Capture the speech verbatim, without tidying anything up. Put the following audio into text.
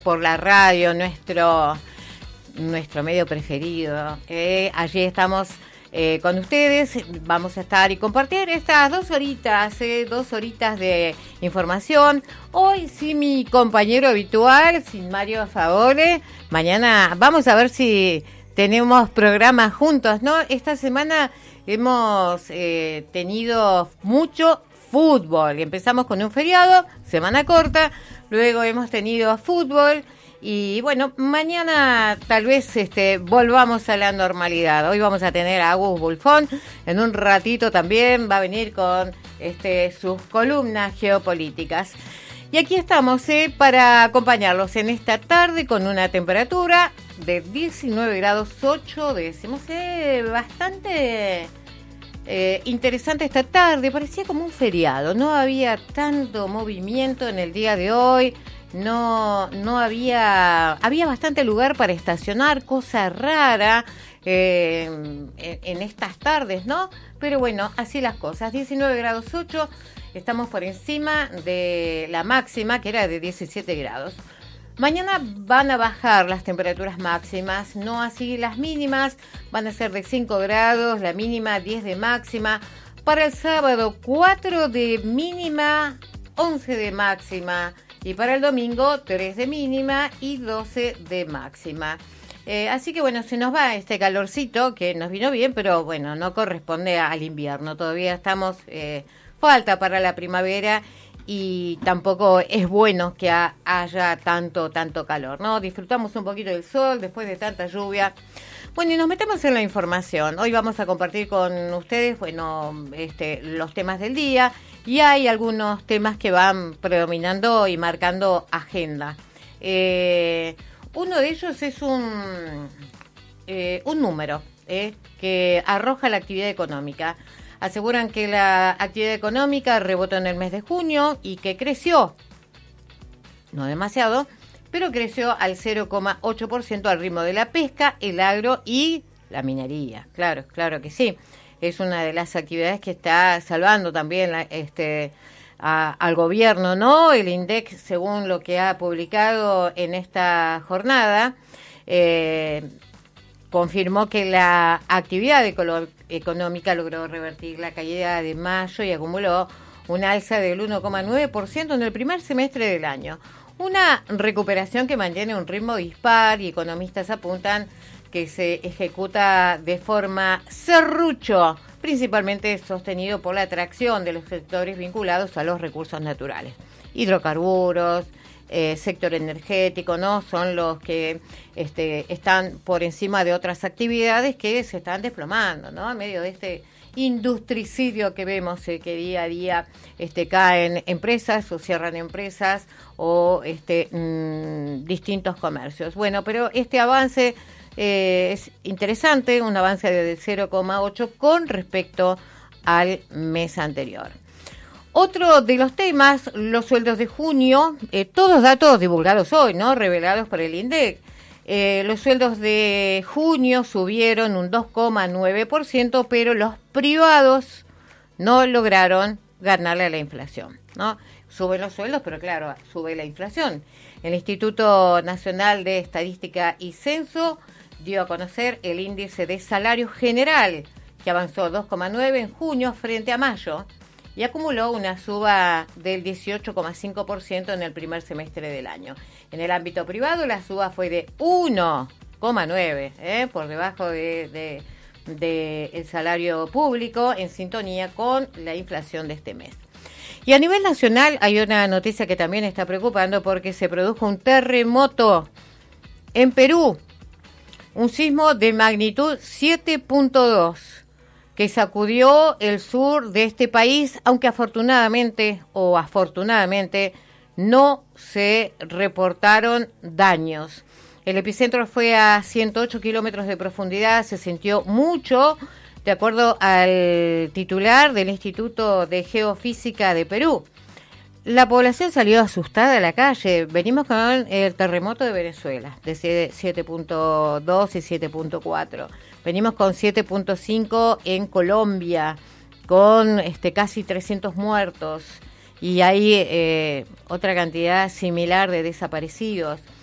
por la radio, nuestro nuestro medio preferido. Eh, allí estamos eh, con ustedes, vamos a estar y compartir estas dos horitas, eh, dos horitas de información. Hoy sí mi compañero habitual, sin Mario Favore. Mañana vamos a ver si tenemos programas juntos, ¿no? Esta semana hemos eh, tenido mucho fútbol. Empezamos con un feriado, semana corta, luego hemos tenido fútbol y bueno, mañana tal vez este volvamos a la normalidad. Hoy vamos a tener a Agus Bulfón, en un ratito también va a venir con este sus columnas geopolíticas. Y aquí estamos eh, para acompañarlos en esta tarde con una temperatura de diecinueve grados ocho décimos, eh, bastante... Eh, interesante esta tarde, parecía como un feriado, no había tanto movimiento en el día de hoy, no, no había, había bastante lugar para estacionar, cosa rara eh, en, en estas tardes, ¿no? Pero bueno, así las cosas, diecinueve grados ocho, estamos por encima de la máxima que era de diecisiete grados. Mañana van a bajar las temperaturas máximas, no así las mínimas, van a ser de cinco grados, la mínima diez de máxima. Para el sábado cuatro de mínima, once de máxima. Y para el domingo tres de mínima y doce de máxima. Eh, así que bueno, se nos va este calorcito que nos vino bien, pero bueno, no corresponde al invierno. Todavía estamos, eh, falta para la primavera. Y tampoco es bueno que ha, haya tanto, tanto calor, ¿no? Disfrutamos un poquito del sol después de tanta lluvia. Bueno, y nos metemos en la información. Hoy vamos a compartir con ustedes, bueno, este, los temas del día. Y hay algunos temas que van predominando y marcando agenda. Eh, uno de ellos es un, eh, un número eh, que arroja la actividad económica. Aseguran que la actividad económica rebotó en el mes de junio y que creció, no demasiado, pero creció al cero coma ocho por ciento al ritmo de la pesca, el agro y la minería. Claro, claro que sí. Es una de las actividades que está salvando también la, este, a, al gobierno, ¿no? El INDEC, según lo que ha publicado en esta jornada, eh, confirmó que la actividad eco- económica logró revertir la caída de mayo y acumuló un alza del uno coma nueve por ciento en el primer semestre del año. Una recuperación que mantiene un ritmo dispar y economistas apuntan que se ejecuta de forma serrucho, principalmente sostenido por la atracción de los sectores vinculados a los recursos naturales, hidrocarburos, Eh, sector energético, ¿no? Son los que este, están por encima de otras actividades que se están desplomando, ¿no? En medio de este industricidio que vemos, eh, que día a día este, caen empresas o cierran empresas o este, mmm, distintos comercios. Bueno, pero este avance eh, es interesante, un avance de cero coma ocho con respecto al mes anterior. Otro de los temas, los sueldos de junio, eh, todos datos divulgados hoy, ¿no? Revelados por el INDEC. Eh, los sueldos de junio subieron un dos coma nueve por ciento, pero los privados no lograron ganarle a la inflación, ¿no? Suben los sueldos, pero claro, sube la inflación. El Instituto Nacional de Estadística y Censo dio a conocer el índice de salario general, que avanzó dos coma nueve en junio frente a mayo, y acumuló una suba del dieciocho coma cinco por ciento en el primer semestre del año. En el ámbito privado la suba fue de uno coma nueve, ¿eh? por debajo de, de, de el salario público, en sintonía con la inflación de este mes. Y a nivel nacional hay una noticia que también está preocupando porque se produjo un terremoto en Perú, un sismo de magnitud siete punto dos. que sacudió el sur de este país, aunque afortunadamente o afortunadamente no se reportaron daños. El epicentro fue a ciento ocho kilómetros de profundidad, se sintió mucho, de acuerdo al titular del Instituto de Geofísica de Perú. La población salió asustada a la calle. Venimos con el terremoto de Venezuela, de siete punto dos y siete punto cuatro. Venimos con siete punto cinco en Colombia, con este casi trescientos muertos. Y hay eh, otra cantidad similar de desaparecidos.